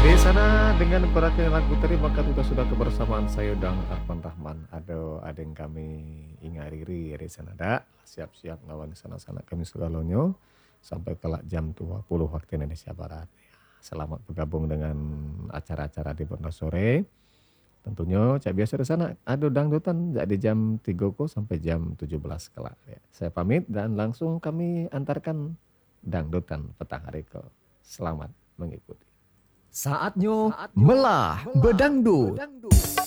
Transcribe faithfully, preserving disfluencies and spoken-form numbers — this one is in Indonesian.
Di sana dengan beratnya lagu tadi maka kita sudah kebersamaan saya dan Arman Rahman. Aduh, adeng kami ingariri di sana dak. Siap-siap ngawan sana-sana kami segalonyo sampai kelak jam dua puluh waktu Indonesia Barat. Ya, selamat bergabung dengan acara-acara di Borneo sore. Tentunya cak biasa di sana ada dangdutan jadi jam tiga ko sampai jam tujuh belas kelak ya. Saya pamit dan langsung kami antarkan dangdutan petang hari ke. Selamat mengikuti. Saatnya melah bedangdut.